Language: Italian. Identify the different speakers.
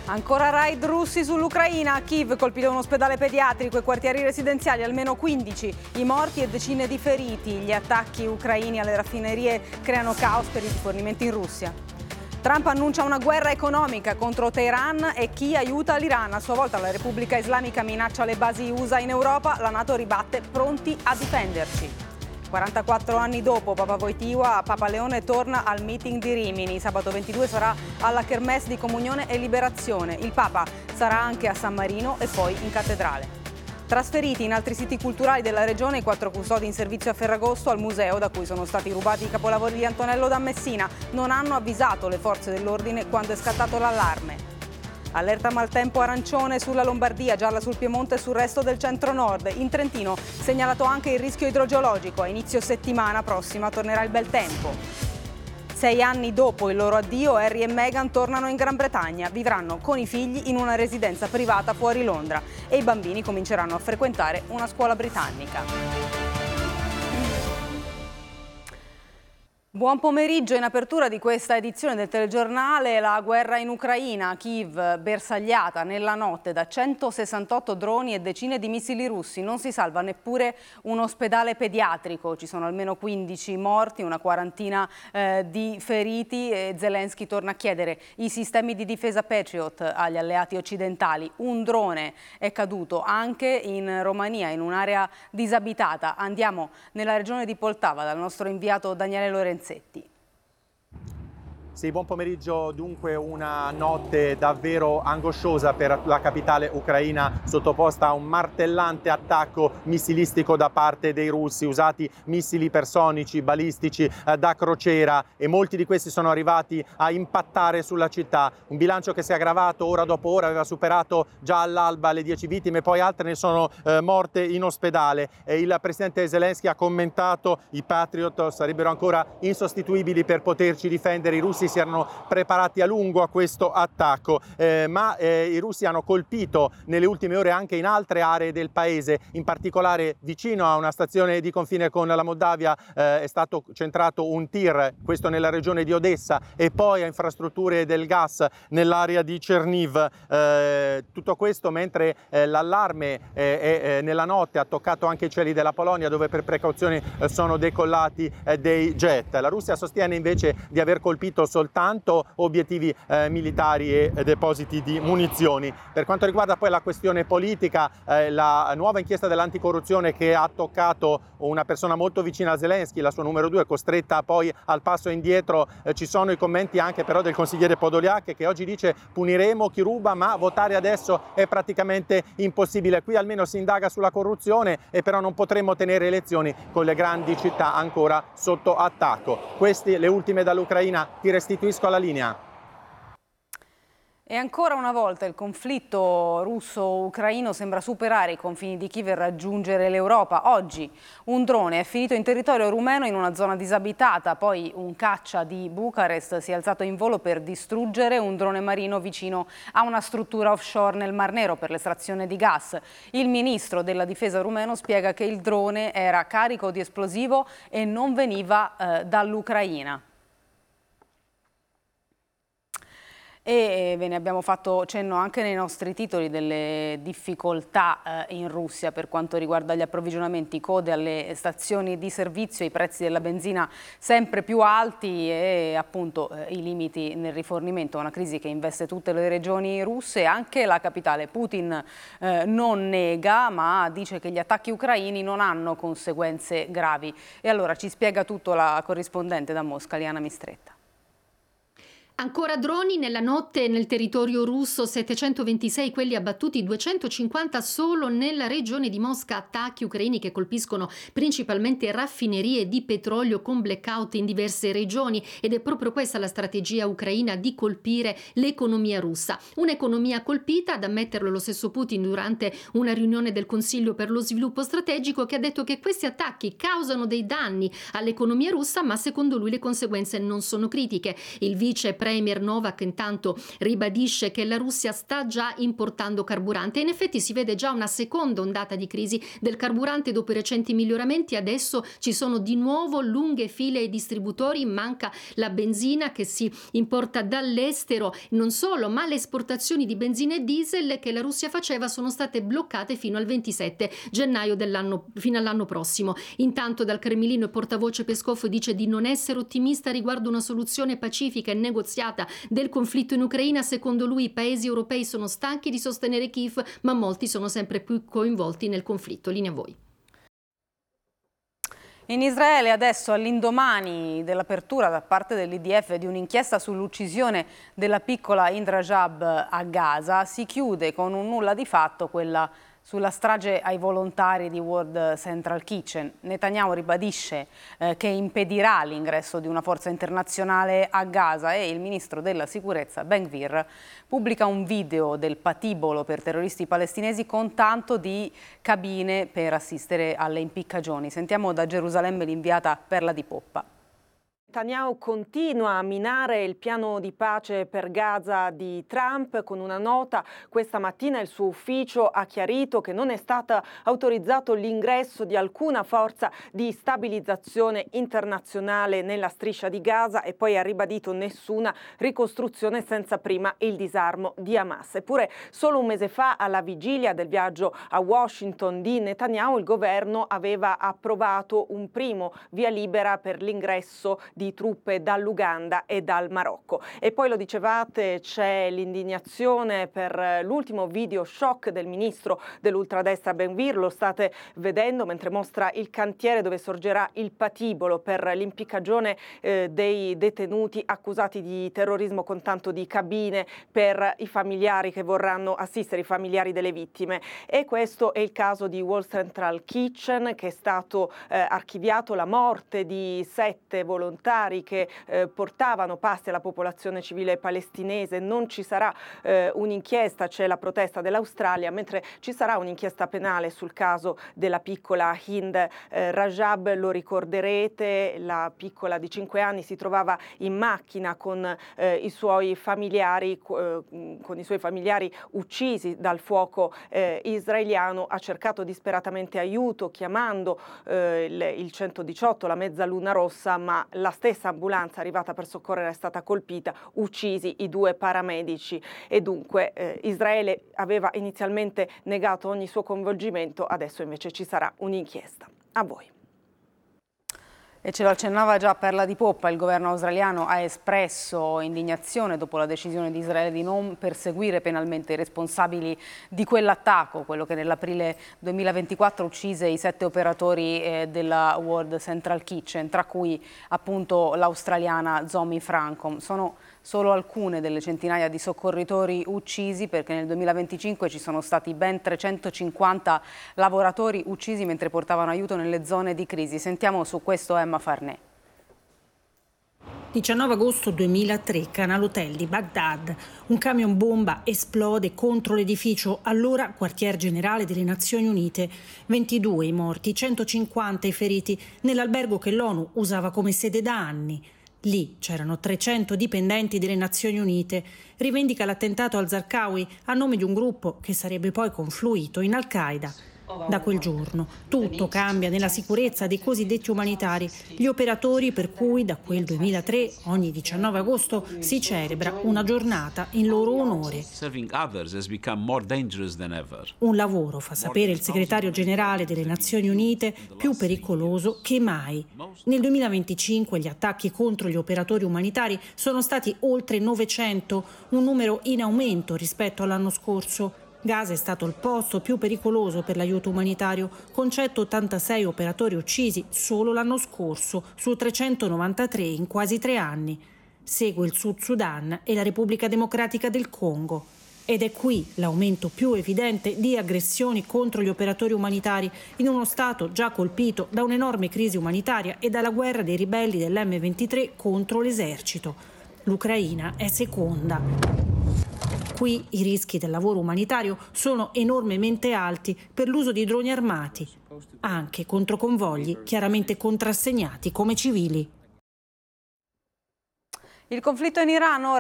Speaker 1: Ancora raid russi sull'Ucraina. A Kiev colpito un ospedale pediatrico e quartieri residenziali, almeno 15 i morti e decine di feriti. Gli attacchi ucraini alle raffinerie creano caos per i rifornimenti in Russia. Trump annuncia una guerra economica contro Teheran e chi aiuta l'Iran. A sua volta la Repubblica Islamica minaccia le basi USA in Europa, la NATO ribatte pronti a difenderci. 44 anni dopo Papa Wojtyła, Papa Leone torna al meeting di Rimini. Sabato 22 sarà alla Kermesse di Comunione e Liberazione. Il Papa sarà anche a San Marino e poi in cattedrale. Trasferiti in altri siti culturali della regione, i 4 custodi in servizio a Ferragosto al museo da cui sono stati rubati i capolavori di Antonello da Messina non hanno avvisato le forze dell'ordine quando è scattato l'allarme. Allerta maltempo arancione sulla Lombardia, gialla sul Piemonte e sul resto del centro-nord. In Trentino segnalato anche il rischio idrogeologico. A inizio settimana prossima tornerà il bel tempo. 6 anni dopo il loro addio, Harry e Meghan tornano in Gran Bretagna. Vivranno con i figli in una residenza privata fuori Londra e i bambini cominceranno a frequentare una scuola britannica. Buon pomeriggio. In apertura di questa edizione del telegiornale, la guerra in Ucraina. Kiev bersagliata nella notte da 168 droni e decine di missili russi. Non si salva neppure un ospedale pediatrico. Ci sono almeno 15 morti, una quarantina di feriti. E Zelensky torna a chiedere i sistemi di difesa Patriot agli alleati occidentali. Un drone è caduto anche in Romania, in un'area disabitata. Andiamo nella regione di Poltava dal nostro inviato Daniele Lorenzetti.
Speaker 2: Sì, buon pomeriggio. Dunque una notte davvero angosciosa per la capitale ucraina, sottoposta a un martellante attacco missilistico da parte dei russi, usati missili ipersonici, balistici da crociera, e molti di questi sono arrivati a impattare sulla città. Un bilancio che si è aggravato ora dopo ora, aveva superato già all'alba le 10 vittime, poi altre ne sono morte in ospedale. Il presidente Zelensky ha commentato: i Patriot sarebbero ancora insostituibili per poterci difendere. I russi si erano preparati a lungo a questo attacco, ma i russi hanno colpito nelle ultime ore anche in altre aree del paese, in particolare vicino a una stazione di confine con la Moldavia è stato centrato un tir, questo nella regione di Odessa, e poi a infrastrutture del gas nell'area di Cherniv. Tutto questo mentre l'allarme nella notte ha toccato anche i cieli della Polonia, dove per precauzione sono decollati dei jet. La Russia sostiene invece di aver colpito soltanto obiettivi militari e depositi di munizioni. Per quanto riguarda poi la questione politica, la nuova inchiesta dell'anticorruzione che ha toccato una persona molto vicina a Zelensky, la sua numero 2, costretta poi al passo indietro. Ci sono i commenti anche però del consigliere Podoliak, che oggi dice: puniremo chi ruba, ma votare adesso è praticamente impossibile. Qui almeno si indaga sulla corruzione, e però non potremo tenere elezioni con le grandi città ancora sotto attacco. Queste le ultime dall'Ucraina. Ti restituisco alla linea.
Speaker 1: E ancora una volta il conflitto russo-ucraino sembra superare i confini di Kiev e raggiungere l'Europa. Oggi un drone è finito in territorio rumeno in una zona disabitata, poi un caccia di Bucarest si è alzato in volo per distruggere un drone marino vicino a una struttura offshore nel Mar Nero per l'estrazione di gas. Il ministro della difesa rumeno spiega che il drone era carico di esplosivo e non veniva dall'Ucraina. E ve ne abbiamo fatto cenno anche nei nostri titoli delle difficoltà in Russia per quanto riguarda gli approvvigionamenti, code alle stazioni di servizio, i prezzi della benzina sempre più alti e appunto i limiti nel rifornimento, una crisi che investe tutte le regioni russe. Anche la capitale. Putin non nega, ma dice che gli attacchi ucraini non hanno conseguenze gravi. E allora ci spiega tutto la corrispondente da Mosca, Liana Mistretta.
Speaker 3: Ancora droni nella notte nel territorio russo, 726 quelli abbattuti, 250 solo nella regione di Mosca, attacchi ucraini che colpiscono principalmente raffinerie di petrolio con blackout in diverse regioni, ed è proprio questa la strategia ucraina, di colpire l'economia russa. Un'economia colpita, ad ammetterlo lo stesso Putin durante una riunione del Consiglio per lo sviluppo strategico, che ha detto che questi attacchi causano dei danni all'economia russa, ma secondo lui le conseguenze non sono critiche. Il vice premier Novak intanto ribadisce che la Russia sta già importando carburante e in effetti si vede già una seconda ondata di crisi del carburante dopo i recenti miglioramenti. Adesso ci sono di nuovo lunghe file ai distributori, manca la benzina che si importa dall'estero, non solo, ma le esportazioni di benzina e diesel che la Russia faceva sono state bloccate fino al 27 gennaio fino all'anno prossimo. Intanto dal Cremlino il portavoce Peskov dice di non essere ottimista riguardo una soluzione pacifica e negoziata del conflitto in Ucraina. Secondo lui i paesi europei sono stanchi di sostenere Kiev, ma molti sono sempre più coinvolti nel conflitto. Linea a voi.
Speaker 1: In Israele adesso, all'indomani dell'apertura da parte dell'IDF di un'inchiesta sull'uccisione della piccola Indra Jab a Gaza, si chiude con un nulla di fatto quella sulla strage ai volontari di World Central Kitchen. Netanyahu ribadisce che impedirà l'ingresso di una forza internazionale a Gaza e il ministro della sicurezza Ben Gvir pubblica un video del patibolo per terroristi palestinesi con tanto di cabine per assistere alle impiccagioni. Sentiamo da Gerusalemme l'inviata Perla Di Poppa.
Speaker 4: Netanyahu continua a minare il piano di pace per Gaza di Trump. Con una nota questa mattina il suo ufficio ha chiarito che non è stato autorizzato l'ingresso di alcuna forza di stabilizzazione internazionale nella striscia di Gaza e poi ha ribadito nessuna ricostruzione senza prima il disarmo di Hamas. Eppure solo un mese fa, alla vigilia del viaggio a Washington di Netanyahu, il governo aveva approvato un primo via libera per l'ingresso di truppe dall'Uganda e dal Marocco. E poi lo dicevate, c'è l'indignazione per l'ultimo video shock del ministro dell'ultradestra Ben Gvir. Lo state vedendo mentre mostra il cantiere dove sorgerà il patibolo per l'impiccagione dei detenuti accusati di terrorismo, con tanto di cabine per i familiari che vorranno assistere, i familiari delle vittime. E questo è il caso di World Central Kitchen, che è stato archiviato, la morte di 7 volontari che portavano pasti alla popolazione civile palestinese. Non ci sarà un'inchiesta, c'è la protesta dell'Australia, mentre ci sarà un'inchiesta penale sul caso della piccola Hind Rajab. Lo ricorderete, la piccola di 5 anni si trovava in macchina con i suoi familiari uccisi dal fuoco israeliano. Ha cercato disperatamente aiuto chiamando il 118, la Mezzaluna Rossa, ma la stessa ambulanza arrivata per soccorrere è stata colpita, uccisi i 2 paramedici e dunque Israele aveva inizialmente negato ogni suo coinvolgimento, adesso invece ci sarà un'inchiesta. A voi.
Speaker 1: E ce lo accennava già Perla Di Poppa, il governo australiano ha espresso indignazione dopo la decisione di Israele di non perseguire penalmente i responsabili di quell'attacco, quello che nell'aprile 2024 uccise i 7 operatori della World Central Kitchen, tra cui appunto l'australiana Zomi Francom. Sono solo alcune delle centinaia di soccorritori uccisi, perché nel 2025 ci sono stati ben 350 lavoratori uccisi mentre portavano aiuto nelle zone di crisi. Sentiamo su questo Emma Farnè.
Speaker 5: 19 agosto 2003, Canal Hotel di Baghdad. Un camion bomba esplode contro l'edificio, allora quartier generale delle Nazioni Unite. 22 i morti, 150 i feriti, nell'albergo che l'ONU usava come sede da anni. Lì c'erano 300 dipendenti delle Nazioni Unite. Rivendica l'attentato al Zarqawi a nome di un gruppo che sarebbe poi confluito in Al-Qaeda. Da quel giorno tutto cambia nella sicurezza dei cosiddetti umanitari, gli operatori per cui da quel 2003 ogni 19 agosto si celebra una giornata in loro onore. Un lavoro, fa sapere il segretario generale delle Nazioni Unite, più pericoloso che mai. Nel 2025 gli attacchi contro gli operatori umanitari sono stati oltre 900, un numero in aumento rispetto all'anno scorso. Gaza è stato il posto più pericoloso per l'aiuto umanitario, con 186 operatori uccisi solo l'anno scorso, su 393 in quasi 3 anni. Segue il Sud Sudan e la Repubblica Democratica del Congo. Ed è qui l'aumento più evidente di aggressioni contro gli operatori umanitari in uno Stato già colpito da un'enorme crisi umanitaria e dalla guerra dei ribelli dell'M23 contro l'esercito. L'Ucraina è seconda. Qui i rischi del lavoro umanitario sono enormemente alti per l'uso di droni armati, anche contro convogli chiaramente contrassegnati come civili.
Speaker 1: Il conflitto in Iran ora